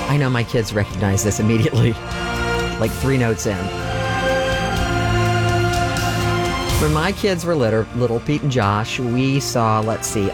I know my kids recognize this immediately, like 3 notes in. When my kids were little, Pete and Josh, we saw, let's see,